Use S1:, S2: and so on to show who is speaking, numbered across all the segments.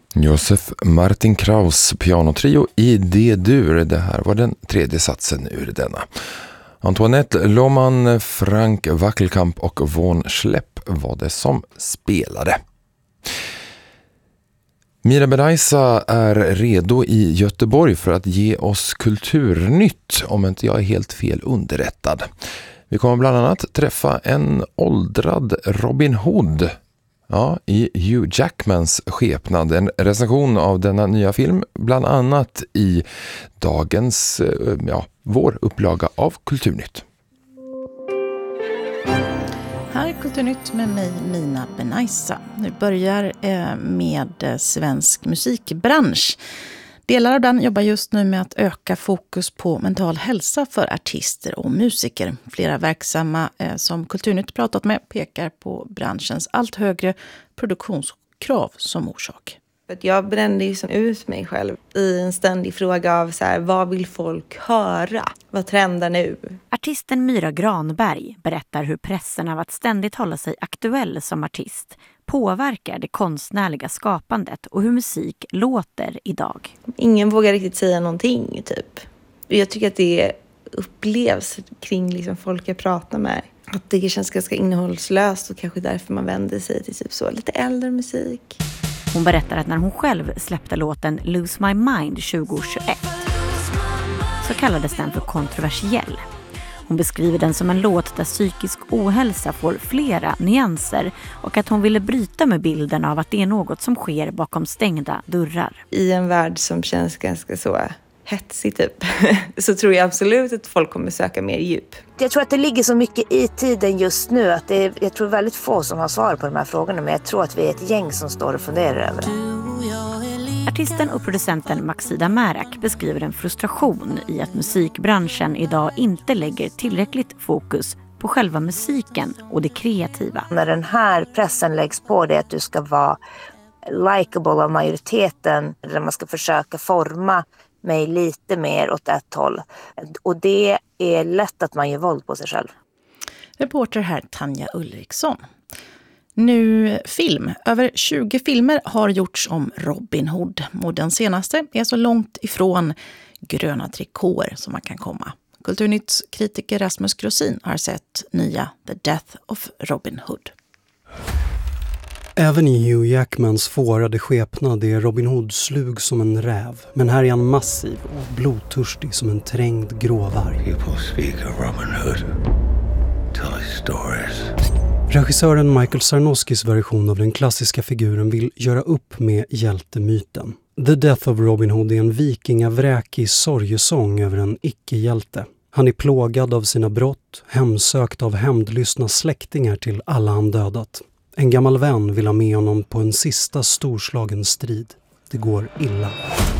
S1: Josef Martin Kraus pianotrio i D-dur. Det här var den tredje satsen ur denna. Antoinette Lohmann, Frank Wackelkamp och Von Schlepp var det som spelade. Mira Benaisa är redo i Göteborg för att ge oss kulturnytt, om inte jag är helt fel underrättad. Vi kommer bland annat träffa en åldrad Robin Hood, i Hugh Jackmans skepnad. En recension av denna nya film, bland annat i dagens, vår upplaga av Kulturnytt.
S2: Här är Kulturnytt med mig, Mina Benaisa. Nu börjar med svensk musikbransch. Delar av den jobbar just nu med att öka fokus på mental hälsa för artister och musiker. Flera verksamma som Kulturnytt pratat med pekar på branschens allt högre produktionskrav som orsak.
S3: Jag brände ju ut mig själv i en ständig fråga av vad vill folk höra? Vad trendar nu?
S4: Artisten Myra Granberg berättar hur pressen av att ständigt hålla sig aktuell som artist påverkar det konstnärliga skapandet och hur musik låter idag.
S3: Ingen vågar riktigt säga någonting typ. Jag tycker att det upplevs kring folk jag pratar med. Att det känns ganska innehållslöst och kanske därför man vänder sig till typ så lite äldre musik.
S4: Hon berättar att när hon själv släppte låten Lose My Mind 2021 så kallades den för kontroversiell. Hon beskriver den som en låt där psykisk ohälsa får flera nyanser och att hon ville bryta med bilden av att det är något som sker bakom stängda dörrar.
S3: I en värld som känns ganska så hetsig typ, så tror jag absolut att folk kommer söka mer djup.
S5: Jag tror att det ligger så mycket i tiden just nu att jag tror väldigt få som har svar på de här frågorna, men jag tror att vi är ett gäng som står och funderar över det.
S4: Artisten och producenten Maxida Märak beskriver en frustration i att musikbranschen idag inte lägger tillräckligt fokus på själva musiken och det kreativa.
S5: När den här pressen läggs på det att du ska vara likable av majoriteten, eller man ska försöka forma mig lite mer åt ett håll. Och det är lätt att man gör våld på sig själv.
S2: Reporter här Tanja Ulriksson. Nu film. Över 20 filmer har gjorts om Robin Hood. Och den senaste är så långt ifrån gröna trikåer som man kan komma. Kulturnytts kritiker Rasmus Grosin har sett nya The Death of Robin Hood.
S6: Även i Hugh Jackmans fårade skepnad är Robin Hood slug som en räv. Men här är han massiv och blodtörstig som en trängd gråvarg.
S7: People speak of Robin Hood. Tell us stories.
S6: Regissören Michael Sarnoskis version av den klassiska figuren vill göra upp med hjältemyten. The Death of Robin Hood är en vikingavräkig sorgesång över en icke-hjälte. Han är plågad av sina brott, hemsökt av hämndlystna släktingar till alla han dödat. En gammal vän vill ha med honom på en sista storslagen strid. Det går illa.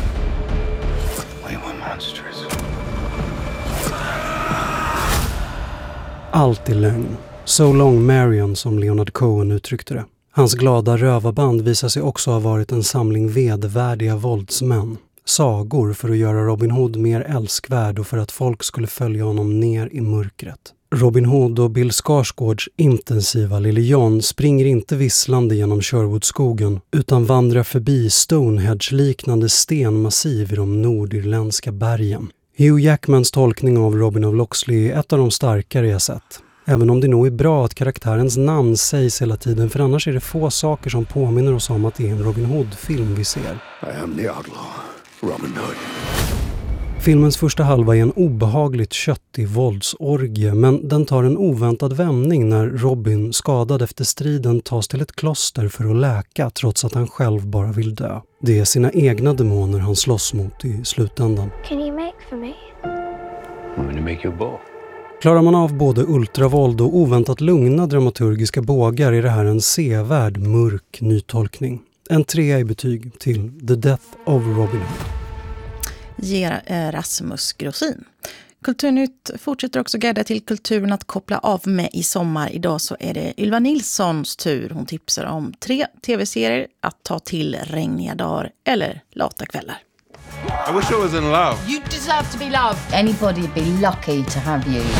S6: Allt är lögn. So long Marion, som Leonard Cohen uttryckte det. Hans glada rövarband visar sig också ha varit en samling vedervärdiga våldsmän. Sagor för att göra Robin Hood mer älskvärd och för att folk skulle följa honom ner i mörkret. Robin Hood och Bill Skarsgårds intensiva Lille John springer inte visslande genom Sherwoodskogen utan vandrar förbi Stonehenge-liknande stenmassiv i de nordirländska bergen. Hugh Jackmans tolkning av Robin of Locksley är ett av de starkare jag sett. Även om det nog är bra att karaktärens namn sägs hela tiden, för annars är det få saker som påminner oss om att det är en Robin Hood-film vi ser.
S7: I am the outlaw, Robin Hood.
S6: Filmens första halva är en obehagligt köttig våldsorgie, men den tar en oväntad vändning när Robin, skadad efter striden, tas till ett kloster för att läka trots att han själv bara vill dö. Det är sina egna demoner han slåss mot i slutändan.
S8: Can you make for me?
S7: I'm going to make you a bow.
S6: Klarar man av både ultravåld och oväntat lugna dramaturgiska bågar är det här en sevärd, mörk nytolkning. En 3 i betyg till The Death of Robin Hood.
S2: Ger Rasmus Grosin. Kulturnytt fortsätter också guida till kulturen att koppla av med i sommar. Idag så är det Ylva Nilssons tur. Hon tipsar om 3 tv-serier att ta till regniga dagar eller lata kvällar.
S9: I wish I was in love.
S10: You deserve to be loved. Anybody'd be lucky to have you.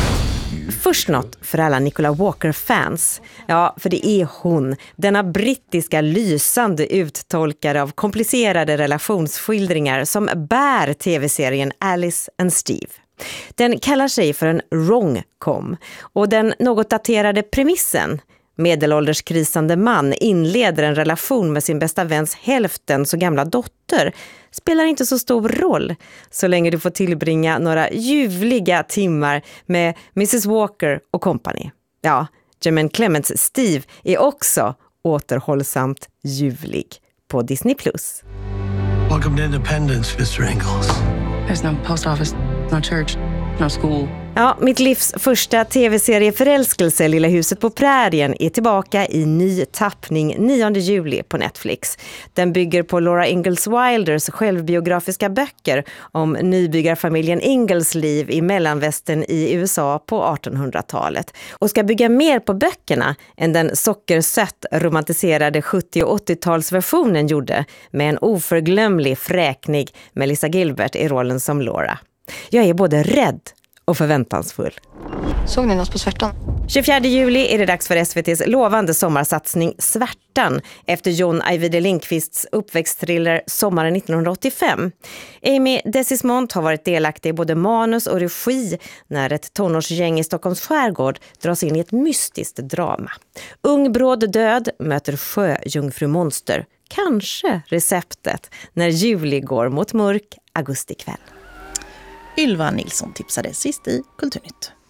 S8: Först något för alla Nicola Walker-fans. Ja, för det är hon, denna brittiska lysande uttolkare av komplicerade relationsskildringar som bär tv-serien Alice and Steve. Den kallar sig för en rom-com och den något daterade premissen. Medelålderskrisande man inleder en relation med sin bästa väns hälften så gamla dotter spelar inte så stor roll så länge du får tillbringa några ljuvliga timmar med Mrs. Walker och company. Ja, Jermaine Clements Steve är också återhållsamt ljuvlig på Disney+.
S7: Welcome to Independence, Mr. Ingalls.
S9: There's no post office, no church, no school.
S8: Ja, mitt livs första tv-serie Förälskelse, Lilla huset på prärien, är tillbaka i ny tappning 9 juli på Netflix. Den bygger på Laura Ingalls Wilders självbiografiska böcker om nybyggarfamiljen Ingalls liv i mellanvästern i USA på 1800-talet och ska bygga mer på böckerna än den sockersött romantiserade 70- och 80-talsversionen gjorde med en oförglömlig fräknig Melissa Gilbert i rollen som Laura. Jag är både rädd och förväntansfull.
S9: Såg ni något på Svärtan?
S8: 24 juli är det dags för SVT:s lovande sommarsatsning Svärtan efter John Ajvide Lindqvists uppväxtthriller Sommaren 1985. Amy Desismond har varit delaktig i både manus och regi när ett tonårsgäng i Stockholms skärgård dras in i ett mystiskt drama. Ung bråd död möter sjöjungfrumonster. Kanske receptet när juli går mot mörk augustikväll.
S2: Ylva Nilsson tipsade sist i Kulturnytt.